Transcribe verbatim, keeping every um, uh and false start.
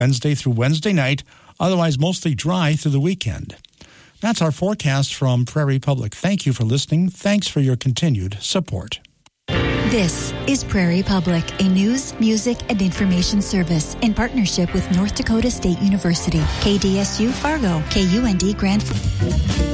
Wednesday through Wednesday night, otherwise mostly dry through the weekend. That's our forecast from Prairie Public. Thank you for listening. Thanks for your continued support. This is Prairie Public, a news, music, and information service in partnership with North Dakota State University, K D S U Fargo, K U N D Grand